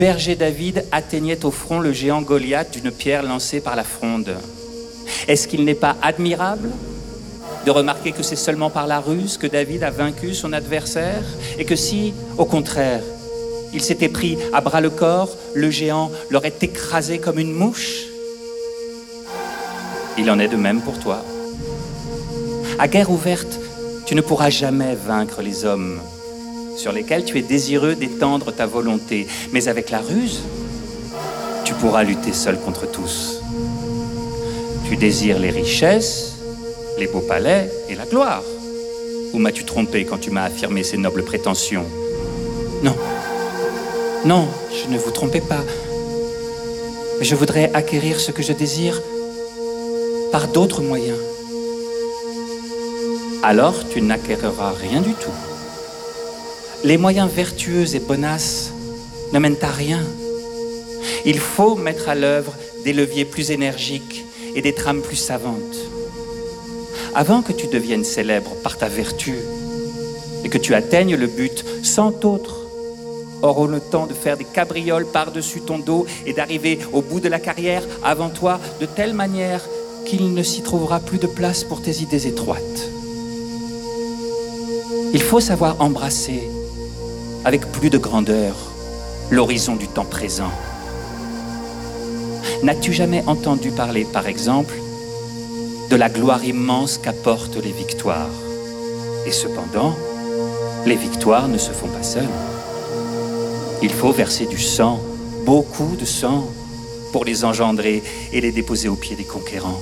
berger David atteignait au front le géant Goliath d'une pierre lancée par la fronde. Est-ce qu'il n'est pas admirable de remarquer que c'est seulement par la ruse que David a vaincu son adversaire et que si, au contraire, il s'était pris à bras le corps, le géant l'aurait écrasé comme une mouche? Il en est de même pour toi. À guerre ouverte, tu ne pourras jamais vaincre les hommes sur lesquels tu es désireux d'étendre ta volonté. Mais avec la ruse, tu pourras lutter seul contre tous. Tu désires les richesses, les beaux palais et la gloire. Ou m'as-tu trompé quand tu m'as affirmé ces nobles prétentions? Non, non, je ne vous trompais pas. Mais je voudrais acquérir ce que je désire par d'autres moyens. Alors tu n'acquériras rien du tout. Les moyens vertueux et bonasses ne mènent à rien. Il faut mettre à l'œuvre des leviers plus énergiques et des trames plus savantes. Avant que tu deviennes célèbre par ta vertu et que tu atteignes le but, 100 autres auront le temps de faire des cabrioles par-dessus ton dos et d'arriver au bout de la carrière avant toi de telle manière qu'il ne s'y trouvera plus de place pour tes idées étroites. Il faut savoir embrasser avec plus de grandeur l'horizon du temps présent. N'as-tu jamais entendu parler, par exemple, de la gloire immense qu'apportent les victoires? Et cependant, les victoires ne se font pas seules. Il faut verser du sang, beaucoup de sang, pour les engendrer et les déposer aux pieds des conquérants.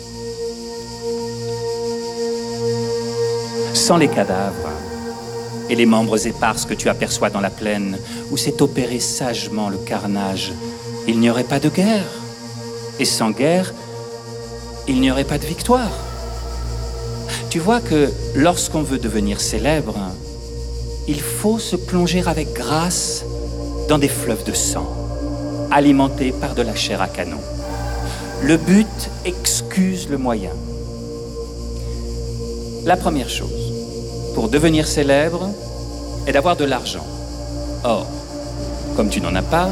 Sans les cadavres et les membres épars que tu aperçois dans la plaine, où s'est opéré sagement le carnage, il n'y aurait pas de guerre. Et sans guerre, il n'y aurait pas de victoire. Tu vois que lorsqu'on veut devenir célèbre, il faut se plonger avec grâce dans des fleuves de sang, alimentés par de la chair à canon. Le but excuse le moyen. La première chose, pour devenir célèbre, est d'avoir de l'argent. Or, comme tu n'en as pas,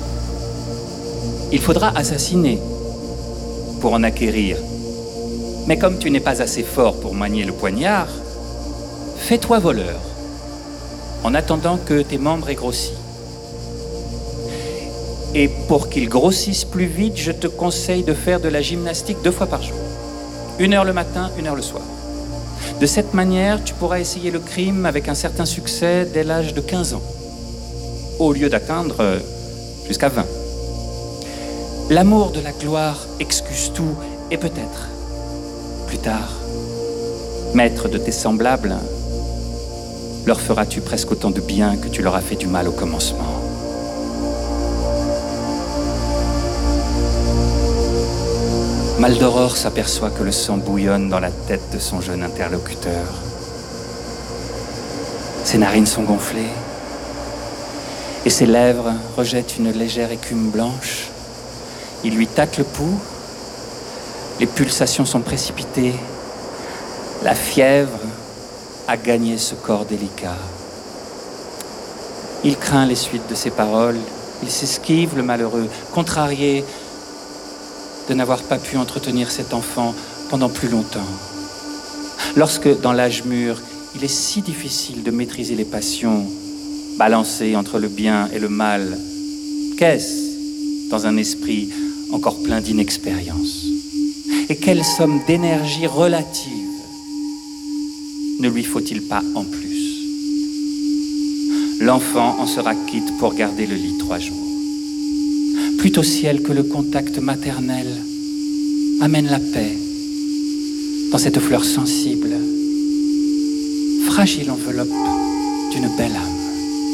il faudra assassiner pour en acquérir. Mais comme tu n'es pas assez fort pour manier le poignard, fais-toi voleur, en attendant que tes membres aient grossi. Et pour qu'ils grossissent plus vite, je te conseille de faire de la gymnastique 2 fois par jour. 1 heure le matin, 1 heure le soir. De cette manière, tu pourras essayer le crime avec un certain succès dès l'âge de 15 ans, au lieu d'atteindre jusqu'à 20. L'amour de la gloire excuse tout et peut-être, plus tard, maître de tes semblables, leur feras-tu presque autant de bien que tu leur as fait du mal au commencement. Maldoror s'aperçoit que le sang bouillonne dans la tête de son jeune interlocuteur. Ses narines sont gonflées et ses lèvres rejettent une légère écume blanche. Il lui tâte le pouls, les pulsations sont précipitées, la fièvre a gagné ce corps délicat. Il craint les suites de ses paroles, il s'esquive le malheureux, contrarié de n'avoir pas pu entretenir cet enfant pendant plus longtemps. Lorsque, dans l'âge mûr, il est si difficile de maîtriser les passions, balancées entre le bien et le mal, qu'est-ce dans un esprit encore plein d'inexpérience? Et quelle somme d'énergie relative ne lui faut-il pas en plus? L'enfant en sera quitte pour garder le lit 3 jours. Plus au ciel que le contact maternel amène la paix dans cette fleur sensible, fragile enveloppe d'une belle âme.